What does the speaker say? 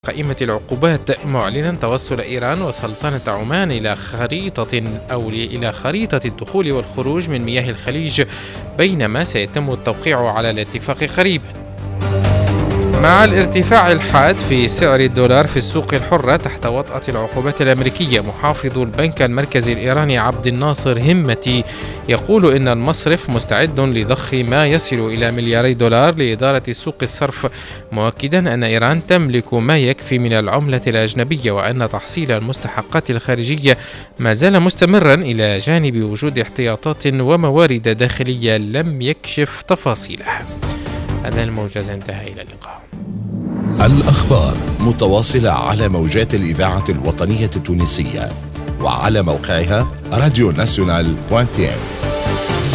قائمة العقوبات، معلنا توصل إيران وسلطنة عمان إلى خريطة الدخول والخروج من مياه الخليج، بينما سيتم التوقيع على الاتفاق قريبا. مع الارتفاع الحاد في سعر الدولار في السوق الحرة تحت وطأة العقوبات الأمريكية، محافظ البنك المركزي الإيراني عبد الناصر همتي يقول إن المصرف مستعد لضخ ما يصل إلى ملياري دولار لإدارة سوق الصرف، مؤكدا أن إيران تملك ما يكفي من العملة الأجنبية، وأن تحصيل المستحقات الخارجية ما زال مستمرا إلى جانب وجود احتياطات وموارد داخلية لم يكشف تفاصيلها. هذا الموجز انتهى، إلى اللقاء. الأخبار متواصلة على موجات الإذاعة الوطنية التونسية وعلى موقعها راديو ناسيونال.tn.